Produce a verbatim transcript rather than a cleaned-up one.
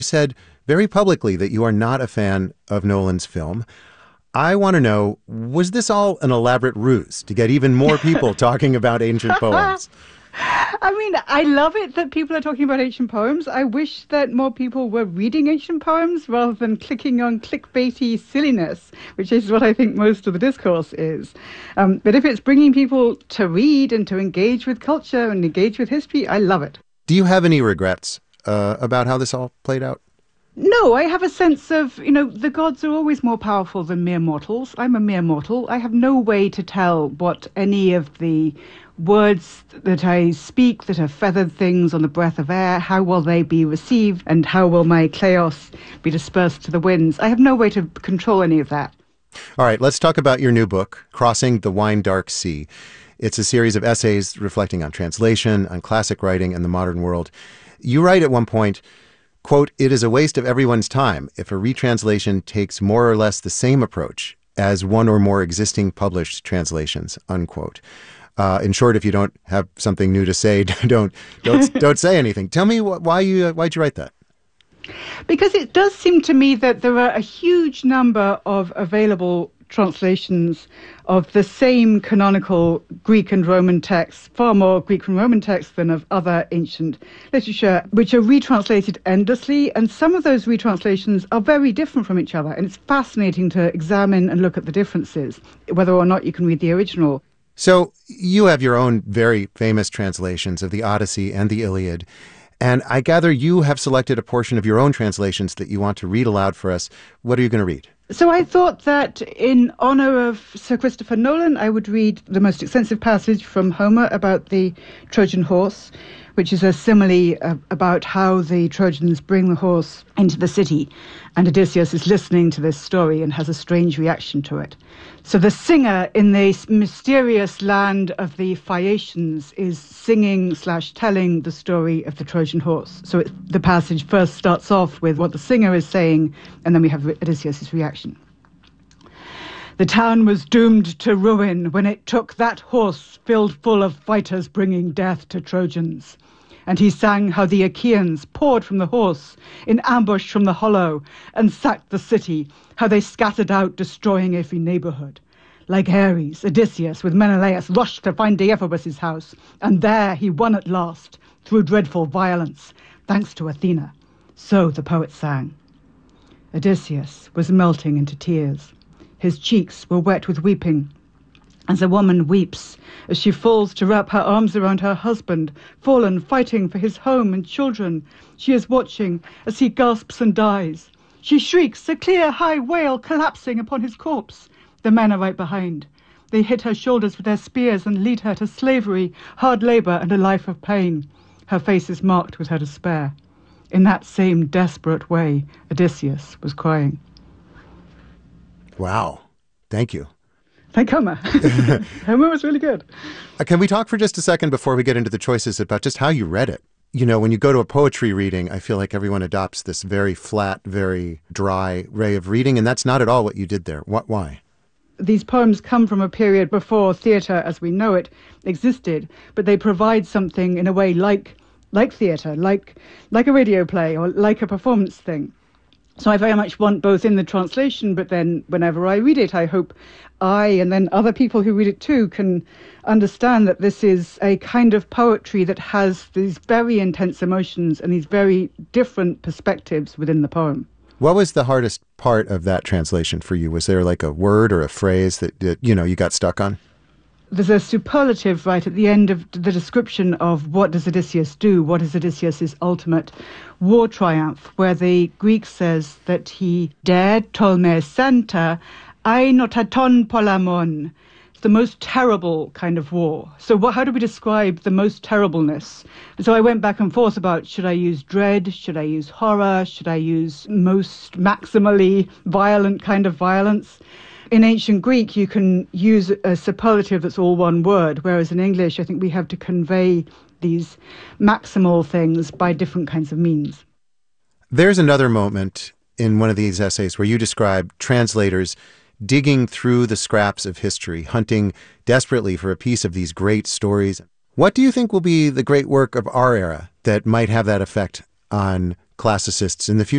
said very publicly that you are not a fan of Nolan's film. I want to know, was this all an elaborate ruse to get even more people talking about ancient poems? I mean, I love it that people are talking about ancient poems. I wish that more people were reading ancient poems rather than clicking on clickbaity silliness, which is what I think most of the discourse is. Um, but if it's bringing people to read and to engage with culture and engage with history, I love it. Do you have any regrets uh, about how this all played out? No, I have a sense of, you know, the gods are always more powerful than mere mortals. I'm a mere mortal. I have no way to tell what any of the words that I speak that are feathered things on the breath of air, how will they be received and how will my kleos be dispersed to the winds? I have no way to control any of that. All right, let's talk about your new book, Crossing the Wine Dark Sea. It's a series of essays reflecting on translation, on classic writing, and the modern world. You write at one point, quote, "It is a waste of everyone's time if a retranslation takes more or less the same approach as one or more existing published translations," unquote. Uh, in short, if you don't have something new to say, don't don't don't say anything. Tell me wh- why you uh, why'd you write that? Because it does seem to me that there are a huge number of available translations of the same canonical Greek and Roman texts, far more Greek and Roman texts than of other ancient literature, which are retranslated endlessly. And some of those retranslations are very different from each other. And it's fascinating to examine and look at the differences, whether or not you can read the original. So you have your own very famous translations of the Odyssey and the Iliad. And I gather you have selected a portion of your own translations that you want to read aloud for us. What are you going to read? So I thought that in honor of Sir Christopher Nolan, I would read the most extensive passage from Homer about the Trojan horse, which is a simile uh, about how the Trojans bring the horse into the city. And Odysseus is listening to this story and has a strange reaction to it. So the singer in the mysterious land of the Phaeacians is singing slash telling the story of the Trojan horse. So it, the passage first starts off with what the singer is saying, and then we have Odysseus' reaction. "The town was doomed to ruin when it took that horse filled full of fighters bringing death to Trojans. And he sang how the Achaeans poured from the horse in ambush from the hollow and sacked the city, how they scattered out, destroying every neighborhood. Like Ares, Odysseus with Menelaus rushed to find Deiphobus' house, and there he won at last, through dreadful violence, thanks to Athena." So the poet sang. Odysseus was melting into tears. His cheeks were wet with weeping, as a woman weeps as she falls to wrap her arms around her husband, fallen fighting for his home and children. She is watching as he gasps and dies. She shrieks, a clear, high wail collapsing upon his corpse. The men are right behind. They hit her shoulders with their spears and lead her to slavery, hard labor, and a life of pain. Her face is marked with her despair. In that same desperate way, Odysseus was crying. Wow. Thank you. Thank Homer. Homer was really good. Uh, can we talk for just a second before we get into the choices about just how you read it? You know, when you go to a poetry reading, I feel like everyone adopts this very flat, very dry way of reading, and that's not at all what you did there. What? Why? These poems come from a period before theatre as we know it existed, but they provide something in a way like like theatre, like like a radio play or like a performance thing. So I very much want both in the translation, but then whenever I read it, I hope I and then other people who read it too can understand that this is a kind of poetry that has these very intense emotions and these very different perspectives within the poem. What was the hardest part of that translation for you? Was there like a word or a phrase that, that you know, you got stuck on? There's a superlative right at the end of the description of what does Odysseus do, what is Odysseus' ultimate war triumph, where the Greek says that he dared tolme santa ainotaton polamon. It's the most terrible kind of war. So what, how do we describe the most terribleness? So I went back and forth about, should I use dread, should I use horror, should I use most maximally violent kind of violence? In ancient Greek, you can use a superlative that's all one word, whereas in English, I think we have to convey these maximal things by different kinds of means. There's another moment in one of these essays where you describe translators digging through the scraps of history, hunting desperately for a piece of these great stories. What do you think will be the great work of our era that might have that effect on classicists in the future.